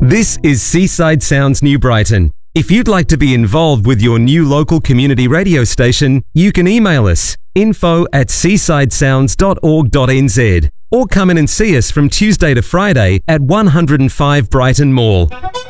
This is Seaside Sounds New Brighton. If you'd like to be involved with your new local community radio station, you can email us info@seasidesounds.org.nz or come in and see us from Tuesday to Friday at 105 Brighton Mall.